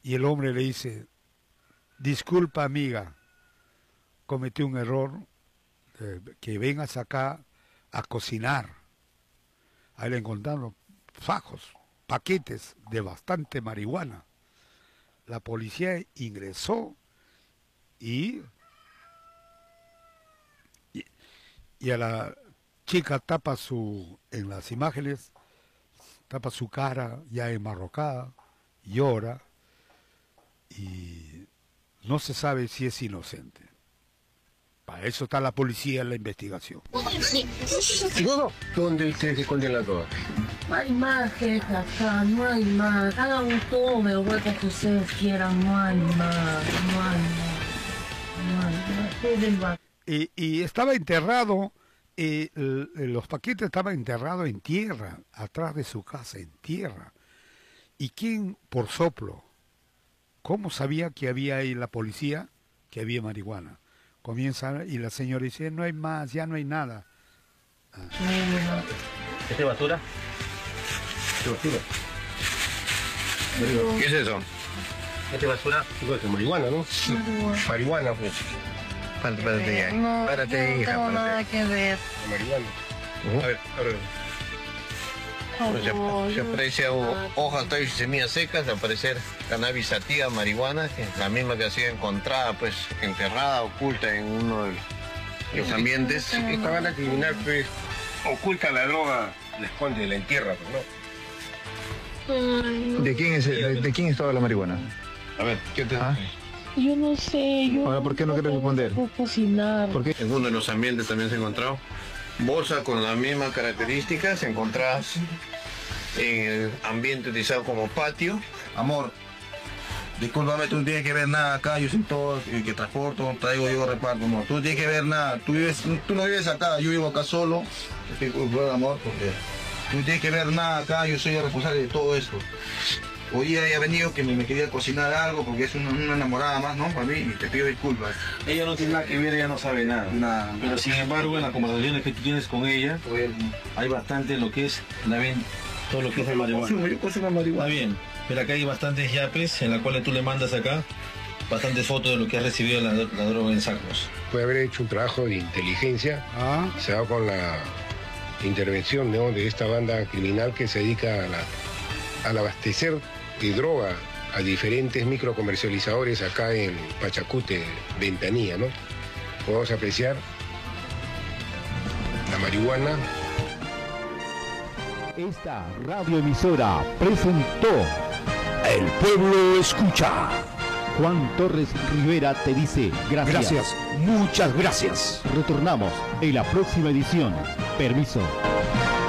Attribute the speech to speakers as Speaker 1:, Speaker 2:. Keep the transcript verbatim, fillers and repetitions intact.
Speaker 1: Y el hombre le dice, disculpa amiga, cometí un error, eh, que vengas acá a cocinar. Ahí le encontraron fajos, paquetes de bastante marihuana. La policía ingresó y, y, y a la chica tapa su, en las imágenes, tapa su cara ya enmarrocada, llora y no se sabe si es inocente. Para eso está la policía en la investigación.
Speaker 2: ¿Dónde ustedes esconden la droga?
Speaker 3: No hay más, jefe, acá, no hay más. Hagan todo el hueco que ustedes quieran, no hay más, no hay más. No hay más.
Speaker 1: Y, y estaba enterrado, eh, el, los paquetes estaban enterrados en tierra, atrás de su casa, en tierra. ¿Y quién por soplo? ¿Cómo sabía que había ahí la policía, que había marihuana? Comienza y la señora dice, no hay más, ya no hay nada. Ah.
Speaker 2: ¿Este es basura? ¿Este es basura? ¿Qué es eso? ¿Este es basura? Igual que marihuana, ¿no? Marihuana. Marihuana, pues. Párate, párate ya.
Speaker 3: No,
Speaker 2: párate,
Speaker 3: no
Speaker 2: hija,
Speaker 3: tengo
Speaker 2: párate.
Speaker 3: nada que ver.
Speaker 2: Marihuana. Uh-huh. A ver, ábrelo.
Speaker 3: Por
Speaker 4: Se,
Speaker 3: favor,
Speaker 4: se aprecia
Speaker 3: no.
Speaker 4: hojas, tallos y semillas secas, de aparecer cannabis sativa, marihuana, que es la misma que ha sido encontrada, pues, enterrada, oculta en uno de los ambientes.
Speaker 2: Esta banda criminal, pues, oculta la droga, la esconde, la entierra, pues, ¿no?
Speaker 3: Ay, no.
Speaker 5: ¿De quién es, de, de quién es toda la marihuana?
Speaker 4: A ver, ¿qué te
Speaker 5: ¿Ah?
Speaker 3: Yo no sé, yo...
Speaker 5: Ahora, ¿por qué no quieres responder?
Speaker 3: puedo cocinar.
Speaker 5: ¿Por qué?
Speaker 4: En uno de los ambientes también se ha encontrado bolsas con las mismas características encontradas en el ambiente utilizado como patio.
Speaker 6: Amor, discúlpame, tú no tienes que ver nada acá, yo soy todo el que transporto, traigo, yo reparto, amor. Tú no tienes que ver nada, tú, vives, tú no vives acá, yo vivo acá solo. Te pido perdón, amor, porque tú no tienes que ver nada acá, yo soy el responsable de todo esto. Hoy día he venido que me, me quería cocinar algo porque es una, una enamorada más, ¿no? Para mí, y te pido disculpas.
Speaker 7: Ella no tiene nada que ver, ella no sabe nada.
Speaker 6: Nada.
Speaker 7: Pero sin embargo, en las conversaciones que tú tienes con ella, hay bastante en lo que es la ven, todo lo que es el marihuana.
Speaker 6: Consumo, yo consumo marihuana.
Speaker 7: Está bien, pero acá hay bastantes yapes en las cuales tú le mandas acá bastantes fotos de lo que has recibido la, la droga en sacos.
Speaker 2: Puede haber hecho un trabajo de inteligencia,
Speaker 1: Ah,
Speaker 2: se da con la intervención, ¿no?, de esta banda criminal que se dedica a la, al abastecer de droga a diferentes microcomercializadores acá en Pachacute, Ventanilla, ¿no? Podemos apreciar la marihuana.
Speaker 8: Esta radioemisora presentó El Pueblo Escucha. Juan Torres Rivera te dice gracias.
Speaker 1: gracias, muchas gracias.
Speaker 8: Retornamos en la próxima edición. Permiso.